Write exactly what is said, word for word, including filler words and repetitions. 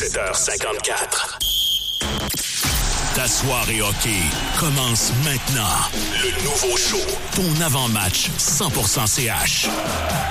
dix-sept heures cinquante-quatre. Ta soirée hockey commence maintenant. Le nouveau show, ton avant-match cent pour cent C H.